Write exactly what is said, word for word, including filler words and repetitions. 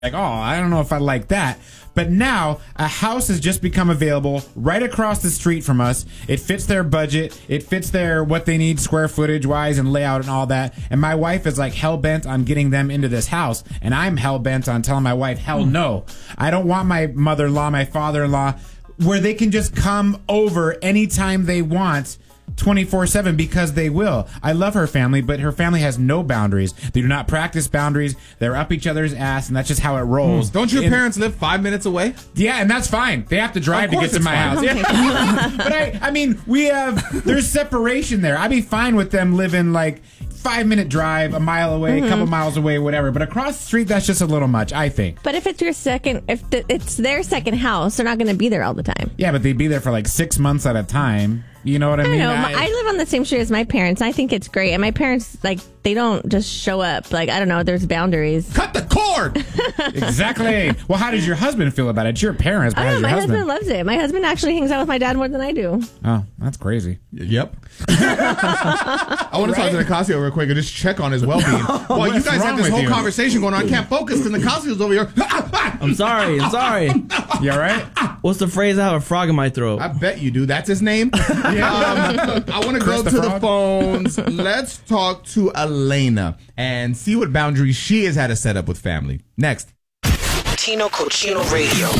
like, oh, I don't know if I like that. But now a house has just become available right across the street from us. It fits their budget. It fits their what they need square footage wise and layout and all that. And my wife is like hell bent on getting them into this house. And I'm hell bent on telling my wife, hell no. I don't want my mother-in-law, my father-in-law, where they can just come over anytime they want. twenty-four seven because they will. I love her family, but her family has no boundaries. They do not practice boundaries. They're up each other's ass, and that's just how it rolls. Don't your and, parents live five minutes away? Yeah, and that's fine. They have to drive to get to my fine. house. Yeah. But I, I mean, we have, there's separation there. I'd be fine with them living like five minute drive, a mile away, mm-hmm. a couple miles away, whatever. But across the street, that's just a little much, I think. But if it's your second, if the, it's their second house, they're not going to be there all the time. Yeah, but they'd be there for like six months at a time. You know what I, I mean? Know. I, I live on the same street as my parents. I think it's great. And my parents, like, they don't just show up. Like, I don't know, there's boundaries. Cut the cord! Exactly. Well, how does your husband feel about it? It's your parents, but oh, how's your my husband? husband loves it. My husband actually hangs out with my dad more than I do. Oh, that's crazy. Yep. I want to right? talk to Nicasio real quick and just check on his well-being. Well, you guys have this whole you? conversation going on. I can't focus because Nicasio's over here. I'm sorry. I'm sorry. You all right? What's the phrase? I have a frog in my throat. I bet you do. That's his name? Yeah. Um, I want to go to the, the phones. Let's talk to Elena and see what boundaries she has had to set up with family. Next. Tino Cochino Radio.